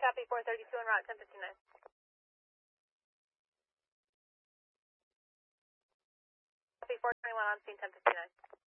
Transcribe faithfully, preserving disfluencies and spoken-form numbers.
Copy four thirty-two en route ten fifty-nine. Copy four twenty-one on scene ten fifty-nine.